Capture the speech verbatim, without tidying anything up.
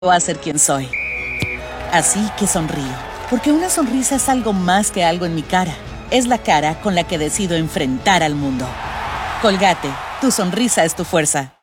a ser quien soy. Así que sonrío, porque una sonrisa es algo más que algo en mi cara. Es la cara con la que decido enfrentar al mundo. Colgate, tu sonrisa es tu fuerza.